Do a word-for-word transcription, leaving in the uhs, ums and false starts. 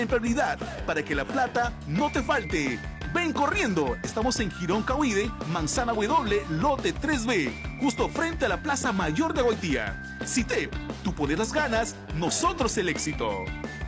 prioridad para que la plata no te falte. Ven corriendo, estamos en Girón Cahuide, Manzana W, lote tres B, justo frente a la Plaza Mayor de Goitía. Citep, tú pones las ganas, nosotros el éxito.